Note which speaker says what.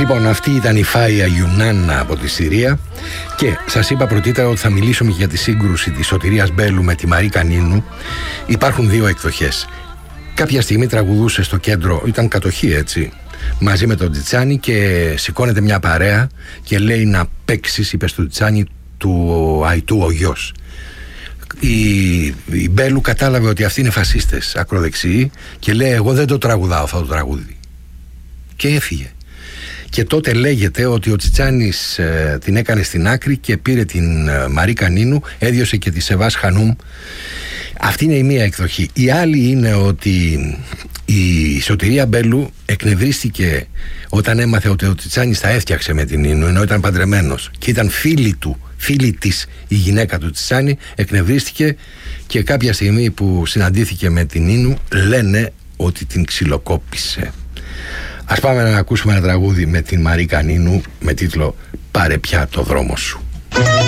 Speaker 1: Λοιπόν, αυτή ήταν η Φάια Ιουνάνα από τη Συρία. Και σας είπα πρωτήτερα ότι θα μιλήσουμε για τη σύγκρουση της Σωτηρίας Μπέλου με τη Μαρή Κανίνου. Υπάρχουν δύο εκδοχές. Κάποια στιγμή τραγουδούσε στο κέντρο, ήταν κατοχή έτσι, μαζί με τον Τσιτσάνι, και σηκώνεται μια παρέα και λέει να παίξεις, είπε στο Τσιτσάνι, του Αϊτού ο γιος. Η Μπέλου κατάλαβε ότι αυτοί είναι φασίστες, ακροδεξιοί, και λέει εγώ δεν το τραγουδάω αυτό το τραγούδι, και έφυγε. Και τότε λέγεται ότι ο Τσιτσάνης την έκανε στην άκρη και πήρε την Μαρή Κανίνου, έδιωσε και τη Σεβάς Χανουμ. Αυτή είναι η μία εκδοχή. Η άλλη είναι ότι η Σωτηρία Μπέλου εκνευρίστηκε όταν έμαθε ότι ο Τσιτσάνης τα έφτιαξε με την Νίνου, ενώ ήταν παντρεμένος και ήταν φίλη της η γυναίκα του Τσιτσάνη. Εκνευρίστηκε και κάποια στιγμή που συναντήθηκε με την Νίνου λένε ότι την ξυλοκόπησε. Ας πάμε να ακούσουμε ένα τραγούδι με την Μαρή Κανίνου με τίτλο «Πάρε πια το δρόμο σου».